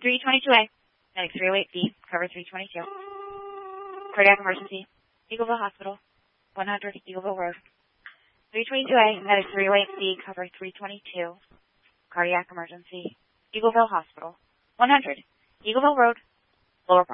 322A, medic 308B, cover 322. Cardiac emergency, Eagleville Hospital, 100 Eagleville Road. 322A, medic 308B, cover 322. Cardiac emergency, Eagleville Hospital, 100 Eagleville Road, Lower Park.